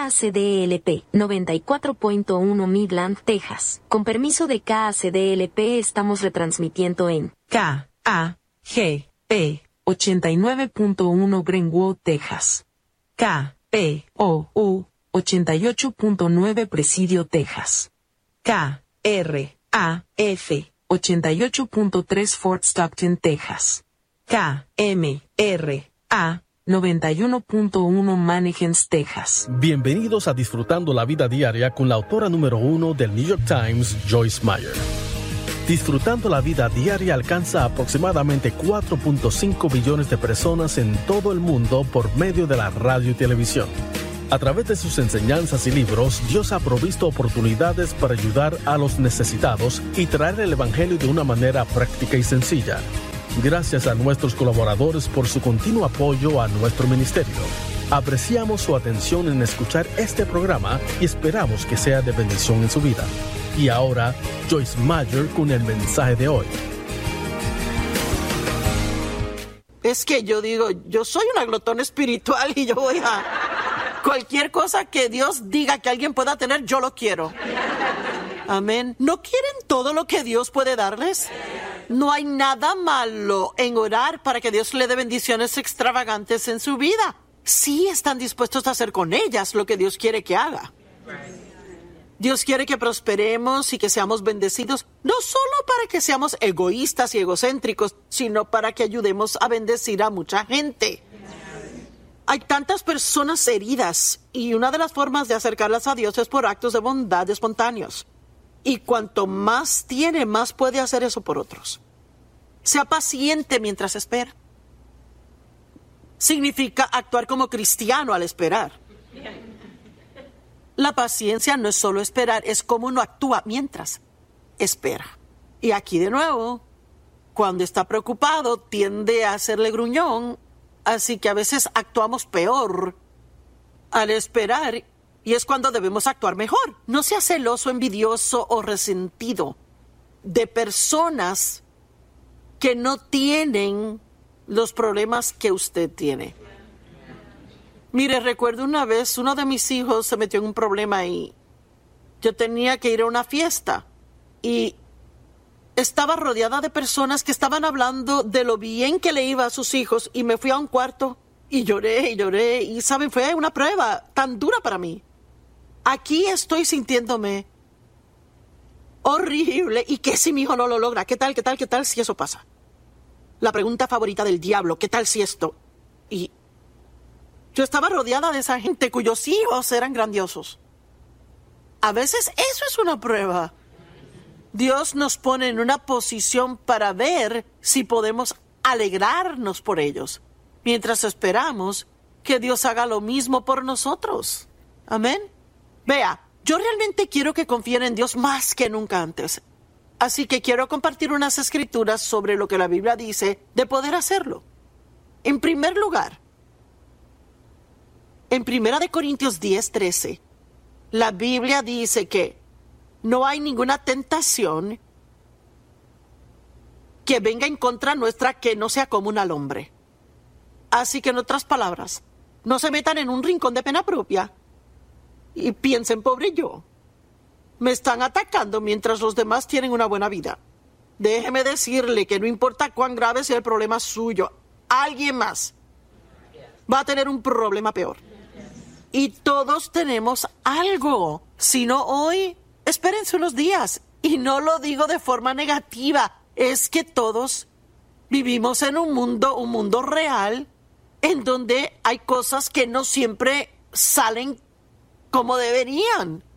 KCDLP 94.1 Midland, Texas. Con permiso de KCDLP estamos retransmitiendo en KAGP 89.1 Greenwood, Texas. KPOU 88.9 Presidio, Texas. KRAF 88.3 Fort Stockton, Texas. KMRA 91.1 Mannequins, Texas. Bienvenidos a Disfrutando la Vida Diaria con la autora número 1 del New York Times, Joyce Meyer. Disfrutando la Vida Diaria alcanza aproximadamente 4.5 billones de personas en todo el mundo por medio de la radio y televisión. A través de sus enseñanzas y libros, Dios ha provisto oportunidades para ayudar a los necesitados y traer el Evangelio de una manera práctica y sencilla. Gracias a nuestros colaboradores por su continuo apoyo a nuestro ministerio. Apreciamos su atención en escuchar este programa y esperamos que sea de bendición en su vida. Y ahora, Joyce Meyer con el mensaje de hoy. Es que yo digo, yo soy una glotona espiritual y yo voy a... Cualquier cosa que Dios diga que alguien pueda tener, yo lo quiero. Amén. ¿No quieren todo lo que Dios puede darles? No hay nada malo en orar para que Dios le dé bendiciones extravagantes en su vida. Sí están dispuestos a hacer con ellas lo que Dios quiere que haga. Dios quiere que prosperemos y que seamos bendecidos, no solo para que seamos egoístas y egocéntricos, sino para que ayudemos a bendecir a mucha gente. Hay tantas personas heridas y una de las formas de acercarlas a Dios es por actos de bondad espontáneos. Y cuanto más tiene, más puede hacer eso por otros. Sea paciente mientras espera. Significa actuar como cristiano al esperar. La paciencia no es solo esperar, es como uno actúa mientras espera. Y aquí de nuevo, cuando está preocupado, tiende a hacerle gruñón, así que a veces actuamos peor al esperar. Y es cuando debemos actuar mejor. No sea celoso, envidioso o resentido de personas que no tienen los problemas que usted tiene. Mire, recuerdo una vez, uno de mis hijos se metió en un problema y yo tenía que ir a una fiesta. Y estaba rodeada de personas que estaban hablando de lo bien que le iba a sus hijos. Y me fui a un cuarto y lloré. Y, ¿saben? Fue una prueba tan dura para mí. Aquí estoy sintiéndome horrible. ¿Y qué si mi hijo no lo logra? ¿Qué tal si eso pasa? La pregunta favorita del diablo, ¿qué tal si esto? Y yo estaba rodeada de esa gente cuyos hijos eran grandiosos. A veces eso es una prueba. Dios nos pone en una posición para ver si podemos alegrarnos por ellos, mientras esperamos que Dios haga lo mismo por nosotros. Amén. Vea, yo realmente quiero que confíen en Dios más que nunca antes. Así que quiero compartir unas escrituras sobre lo que la Biblia dice de poder hacerlo. En primer lugar, en 1 Corintios 10:13, la Biblia dice que no hay ninguna tentación que venga en contra nuestra que no sea común al hombre. Así que en otras palabras, no se metan en un rincón de pena propia y piensen, pobre yo, me están atacando mientras los demás tienen una buena vida. Déjeme decirle que no importa cuán grave sea el problema suyo, alguien más va a tener un problema peor. Y todos tenemos algo. Si no hoy, espérense unos días. Y no lo digo de forma negativa. Es que todos vivimos en un mundo real, en donde hay cosas que no siempre salen como deberían.